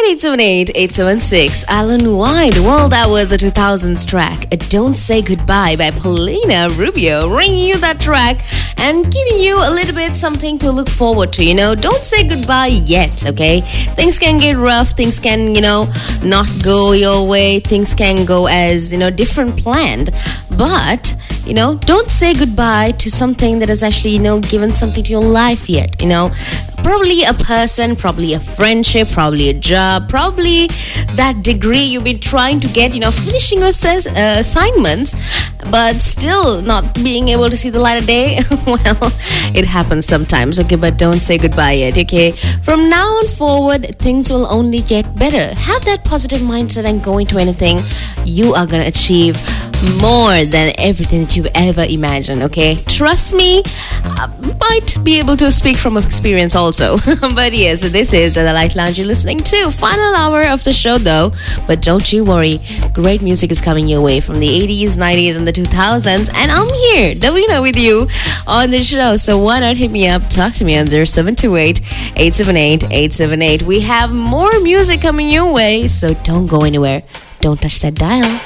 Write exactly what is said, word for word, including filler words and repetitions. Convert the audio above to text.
eight seven eight, eight seven six. Alan White. Well, that was a two thousands track. A Don't Say Goodbye by Paulina Rubio. Bringing you that track and giving you a little bit something to look forward to. You know, don't say goodbye yet, okay? Things can get rough. Things can, you know, not go your way. Things can go as, you know, different planned. But, you know, don't say goodbye to something that has actually, you know, given something to your life yet, you know. Probably a person, probably a friendship, probably a job, probably that degree you've been trying to get, you know, finishing your ses- uh, assignments, but still not being able to see the light of day. Well, it happens sometimes, okay, but don't say goodbye yet, okay? From now on forward, things will only get better. Have that positive mindset and go into anything. You are going to achieve more than everything that you've ever imagined, okay? Trust me, I might be able to speak from experience also. But yes, this is the Light Lounge you're listening to. Final hour of the show though, but don't you worry, great music is coming your way from the eighties, nineties and the two thousands, and I'm here, Davina, with you on the show. So why not hit me up, talk to me on zero seven two eight, eight seven eight, eight seven eight. We have more music coming your way, so don't go anywhere. Don't touch that dial.